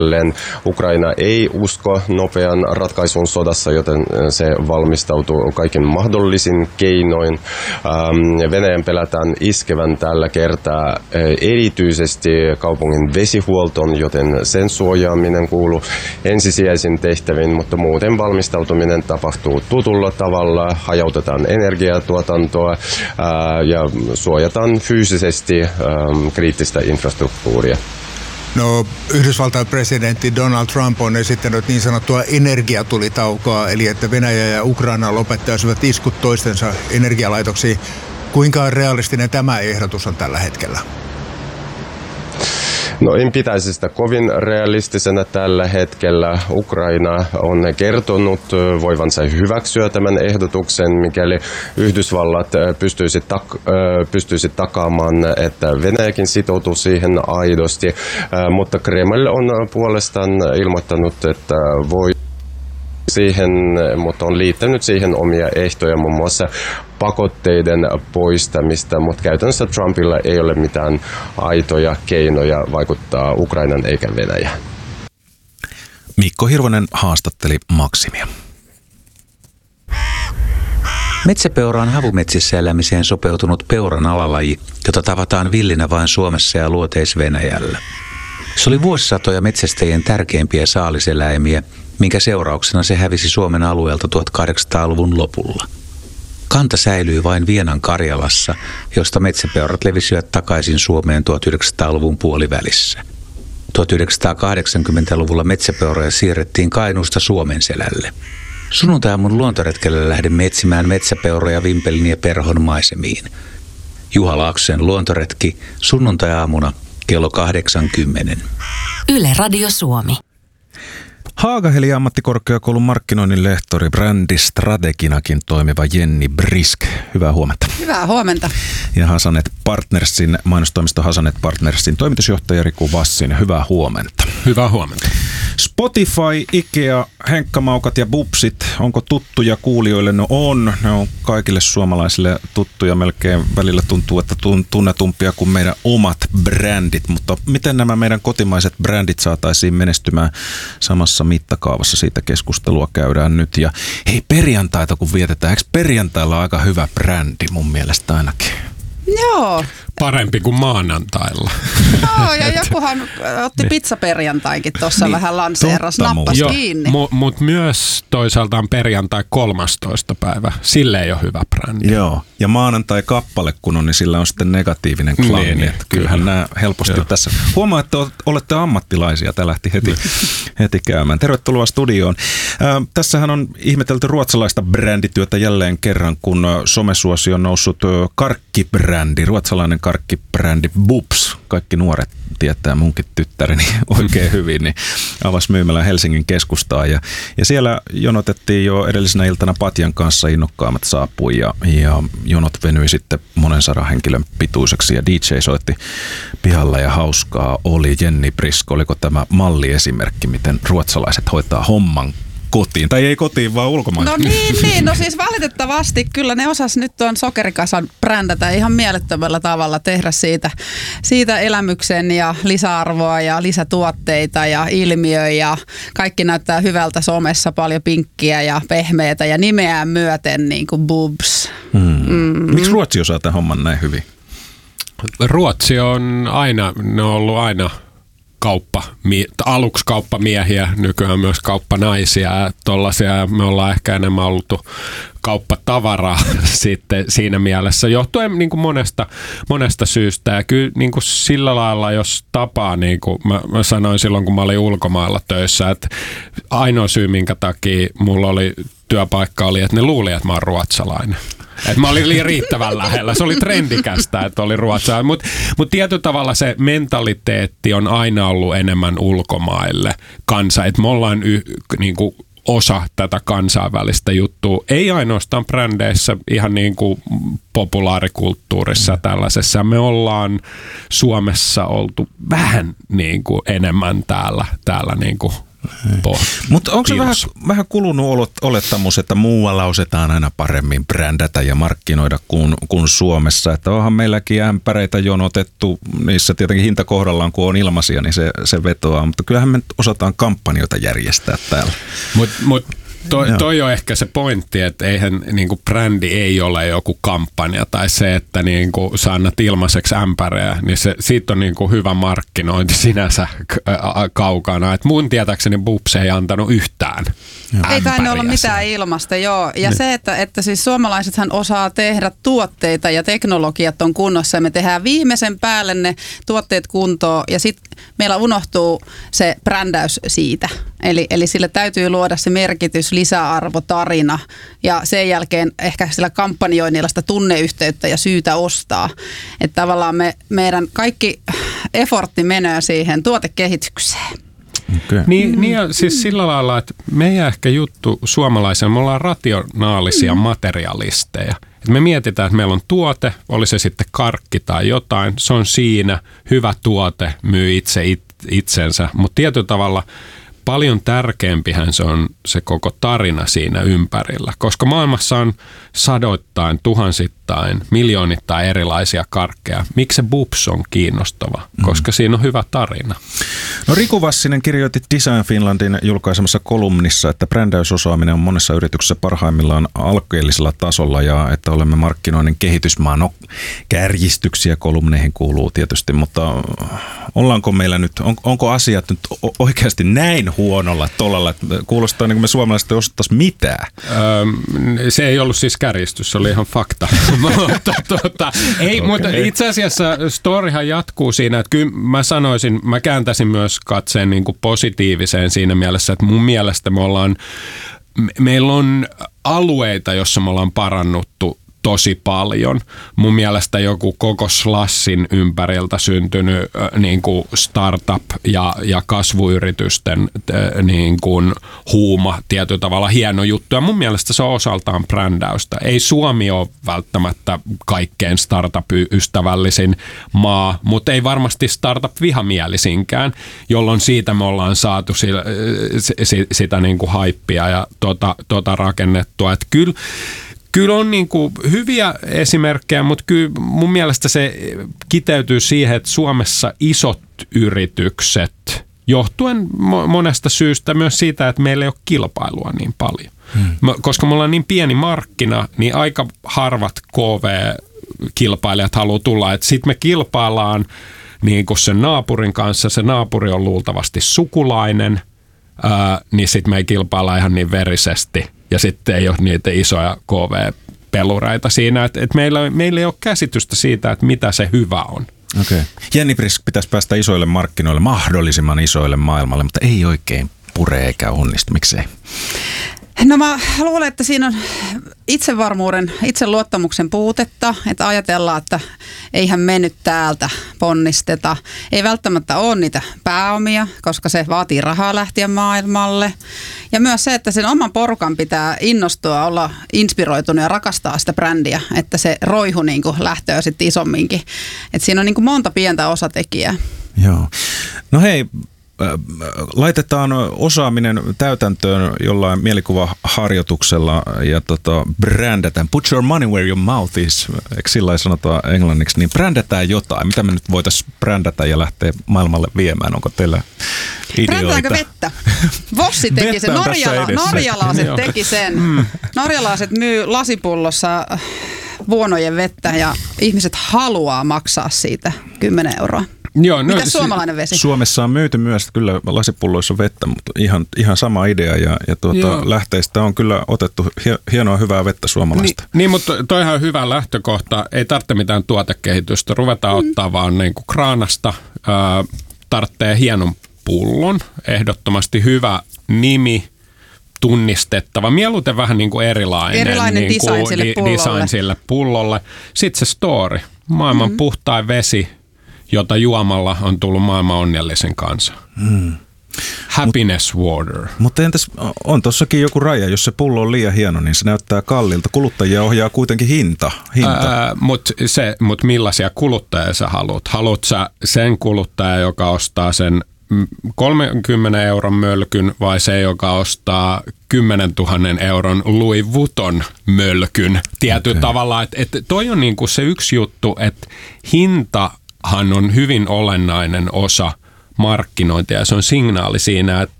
Ukraina ei usko nopean ratkaisun sodassa, joten se valmistautuu kaikin mahdollisin keinoin. Venäjän pelätään iskevän tällä kertaa erityisesti kaupungin vesihuoltoon, joten sen suojaaminen kuuluu ensisijaisiin tehtäviin, mutta muuten valmistautuminen tapahtuu tutulla tavalla, hajautetaan energiatuotantoa ja suojataan fyysisesti kriittistä infrastruktuuria. No, Yhdysvaltain presidentti Donald Trump on esittänyt niin sanottua energiatulitaukoa, eli että Venäjä ja Ukraina lopettaisivat iskut toistensa energialaitoksiin. Kuinka realistinen tämä ehdotus on tällä hetkellä? No, en pitäisi sitä kovin realistisena tällä hetkellä. Ukraina on kertonut voivansa hyväksyä tämän ehdotuksen, mikäli Yhdysvallat pystyisi takaamaan, että Venäjäkin sitoutuu siihen aidosti. Mutta Kreml on puolestaan ilmoittanut, että voi siihen, mutta on liittänyt siihen omia ehtoja, muun muassa pakotteiden poistamista, mutta käytännössä Trumpilla ei ole mitään aitoja keinoja vaikuttaa Ukrainan eikä Venäjään. Mikko Hirvonen haastatteli Maksimia. Metsäpeura on havumetsissä elämiseen sopeutunut peuran alalaji, jota tavataan villinä vain Suomessa ja Luoteis-Venäjällä. Se oli vuosisatoja metsästäjien tärkeimpiä saaliseläimiä, minkä seurauksena se hävisi Suomen alueelta 1800-luvun lopulla. Kanta säilyi vain Vienan Karjalassa, josta metsäpeurat levisivät takaisin Suomeen 1900-luvun puolivälissä. 1980-luvulla metsäpeuroja siirrettiin Kainuusta Suomenselälle. Sunnuntai-aamun luontoretkellä lähdemme etsimään metsäpeuroja Vimpelin ja Perhon maisemiin. Juha Laaksosen luontoretki sunnuntai-aamuna kello 80. Yle Radio Suomi. Haagaheli ammattikorkeakoulun markkinoinnin lehtori, brändistrateginakin toimiva Jenni Brisk. Hyvää huomenta. Hyvää huomenta. Ja mainostoimisto Hasanet Partnersin toimitusjohtaja Riku Vassinen. Hyvää huomenta. Hyvää huomenta. Spotify, Ikea, Henkkamaukat ja Bubsit, onko tuttuja kuulijoille? No on. Ne on kaikille suomalaisille tuttuja. Melkein välillä tuntuu, että tunnetumpia kuin meidän omat brändit. Mutta miten nämä meidän kotimaiset brändit saataisiin menestymään samassa mittakaavassa? Siitä keskustelua käydään nyt. Ja hei, perjantaita kun vietetään. Eikö perjantailla ole aika hyvä brändi mun mielestä ainakin? Joo. Parempi kuin maanantailla. Joo, ja jokuhan otti pizzaperjantaikin tuossa niin, vähän lanseeras, nappasi kiinni. Mutta myös toisaalta on perjantai 13. päivä. Sille ei ole hyvä brändi. Joo, ja maanantai kappale kun on, niin sillä on sitten negatiivinen klangi. Niin, kyllähän nämä helposti joo. Tässä. Huomaa, että olette ammattilaisia. Tämä lähti heti käymään. Tervetuloa studioon. Tässähän on ihmetelty ruotsalaista brändityötä jälleen kerran, kun somesuosio on noussut karkkibrändi, ruotsalainen karkkibrändi Bubs. Kaikki nuoret tietää, munkin tyttäreni oikein hyvin, niin avasi myymälän Helsingin keskustaan. Ja siellä jonotettiin jo edellisenä iltana patjan kanssa, innokkaammat saapui ja jonot venyi sitten monen 100 henkilön pituiseksi ja DJ soitti pihalla ja hauskaa oli. Jenni Brisk, oliko tämä malliesimerkki, miten ruotsalaiset hoitaa homman kotiin, tai ei kotiin, vaan ulkomaille. No niin, no siis valitettavasti kyllä ne osas nyt tuon sokerikasan brändätä ihan mielettömällä tavalla, tehdä siitä elämyksen ja lisäarvoa ja lisätuotteita ja ilmiö ja kaikki näyttää hyvältä somessa, paljon pinkkiä ja pehmeätä ja nimeään myöten niin kuin Bubs. Miksi Ruotsi osaa tämän homman näin hyvin? Ruotsi on ollut aina aluksi kauppamiehiä, nykyään myös kauppanaisia. Tollaisia me ollaan ehkä enemmän oltu kauppatavaraa sitten siinä mielessä, johtuen niin kuin monesta syystä. Ja kyllä niin kuin sillä lailla, jos tapaa, niin kuin mä sanoin silloin, kun mä olin ulkomailla töissä, että ainoa syy, minkä takia mulla oli työpaikka, oli, että ne luuli, että mä oon ruotsalainen. Että mä olin riittävän lähellä. Se oli trendikästä, että oli ruotsalainen. Mutta tietyllä tavalla se mentaliteetti on aina ollut enemmän ulkomaille kansa. Että me ollaan niinku osa tätä kansainvälistä juttua. Ei ainoastaan brändeissä, ihan niin kuin populaarikulttuurissa tällaisessa. Me ollaan Suomessa oltu vähän niin kuin enemmän täällä niin kuin Mutta onko se vähän kulunut olettamus, että muualla osataan aina paremmin brändätä ja markkinoida kuin Suomessa? Että onhan meilläkin ämpäreitä jonotettu, niissä tietenkin hinta kohdallaan, kun on ilmaisia, niin se vetoaa. Mutta kyllähän me osataan kampanjoita järjestää täällä. Toi on ehkä se pointti, että eihän niinku brändi ei ole joku kampanja tai se, että niinku sä annat ilmaiseksi ämpäreä, niin siitä on niinku hyvä markkinointi sinänsä kaukana. Et mun tietääkseni Bubs ei antanut yhtään ämpäriä. Ei tainnut olla mitään ilmasta, joo. Ja se, että siis suomalaisethan osaa tehdä tuotteita ja teknologiat on kunnossa ja me tehdään viimeisen päälle ne tuotteet kuntoon ja sitten meillä unohtuu se brändäys siitä. Eli sille täytyy luoda se merkitys, lisäarvo, tarina ja sen jälkeen ehkä sillä kampanjoinnilla sitä tunneyhteyttä ja syytä ostaa. Että tavallaan meidän kaikki effortti menee siihen tuotekehitykseen. Okay. Niin ja siis sillä lailla, että meidän ehkä juttu suomalaisena, me ollaan rationaalisia materialisteja. Et me mietitään, että meillä on tuote, oli se sitten karkki tai jotain, se on siinä, hyvä tuote, myy itsensä, mutta tietyllä tavalla paljon tärkeämpihän se on se koko tarina siinä ympärillä, koska maailmassa on sadoittain, tuhansittain, miljoonittain erilaisia karkkeja. Miksi se Bubs on kiinnostava? Koska siinä on hyvä tarina. No Riku Vassinen kirjoitti Design Finlandin julkaisemassa kolumnissa, että brändäysosaaminen on monessa yrityksessä parhaimmillaan alkeellisella tasolla ja että olemme markkinoinnin kehitysmaa. No kärjistyksiä kolumneihin kuuluu tietysti, mutta ollaanko meillä nyt, onko asiat nyt oikeasti näin huonolla tolalla, että kuulostaa niin kuin me suomalaiset ei osattaisi mitään? Se ei ollut siis kärjistys, se oli ihan fakta. Mutta itse asiassa storyhan jatkuu siinä, että kyllä mä kääntäisin myös katseen niin kuin positiiviseen siinä mielessä, että mun mielestä meillä on alueita, jossa me ollaan parannuttu tosi paljon. Mun mielestä joku koko Slashin ympäriltä syntynyt niin kuin startup ja kasvuyritysten niin kuin huuma tietyllä tavalla hieno juttu. Ja mun mielestä se on osaltaan brändäystä. Ei Suomi ole välttämättä kaikkein startup-ystävällisin maa, mutta ei varmasti startup-vihamielisinkään, jolloin siitä me ollaan saatu sitä niin kuin haippia ja rakennettua. Että Kyllä on niin kuin hyviä esimerkkejä, mutta kyllä mun mielestä se kiteytyy siihen, että Suomessa isot yritykset, johtuen monesta syystä myös siitä, että meillä ei ole kilpailua niin paljon. Koska me ollaan niin pieni markkina, niin aika harvat KV-kilpailijat haluaa tulla. Sitten me kilpaillaan niin kuin sen naapurin kanssa, se naapuri on luultavasti sukulainen, niin sitten me ei kilpailla ihan niin verisesti. Ja sitten ei ole niitä isoja KV-pelureita siinä, että meillä ei ole käsitystä siitä, että mitä se hyvä on. Okay. Jenni Brisk pitäisi päästä isoille markkinoille, mahdollisimman isoille maailmalle, mutta ei oikein pure eikä onnistu. Miksei? No mä luulen, että siinä on itsevarmuuden, itseluottamuksen puutetta, että ajatellaan, että eihän me nyt täältä ponnisteta. Ei välttämättä ole niitä pääomia, koska se vaatii rahaa lähteä maailmalle. Ja myös se, että sen oman porukan pitää innostua, olla inspiroitunut ja rakastaa sitä brändiä, että se roihu niin kuin lähtee sitten isomminkin. Että siinä on niin kuin monta pientä osatekijää. Joo. No hei. Laitetaan osaaminen täytäntöön jollain mielikuvaharjoituksella ja brändätään. Put your money where your mouth is, eikö sillä sanotaan englanniksi, niin brändätään jotain. Mitä me nyt voitaisiin brändätä ja lähteä maailmalle viemään? Onko teillä ideoita? Brändäänkö vettä? Vossi teki sen. Norjalaiset teki sen. Norjalaiset myy lasipullossa vuonojen vettä ja ihmiset haluaa maksaa siitä 10 €. Joo, mitä suomalainen vesi? Suomessa on myyty myös kyllä lasipulloissa vettä, mutta ihan sama idea ja lähteistä on kyllä otettu hienoa hyvää vettä suomalaista. Niin, mutta toihan on hyvä lähtökohta. Ei tarvitse mitään tuotekehitystä. Ruvetaan ottaa vaan niin kuin kraanasta. Tarvitsee hienon pullon. Ehdottomasti hyvä nimi. Tunnistettava. Mieluiten vähän niin kuin erilainen niin design sille pullolle. Sitten se story. Maailman puhtain vesi, jota juomalla on tullut maailman onnellisen kanssa. Happiness water. Mutta entäs, on tossakin joku raja, jos se pullo on liian hieno, niin se näyttää kalliilta. Kuluttajia ohjaa kuitenkin hinta. Mut millaisia kuluttajia sä haluat? Haluat sä sen kuluttaja, joka ostaa sen 30 euron mölkyn vai se, joka ostaa 10 000 euron Louis Vuitton mölkyn tietyllä tavalla. Että toi on niinku se yksi juttu, että hintahan on hyvin olennainen osa markkinointia ja se on signaali siinä, että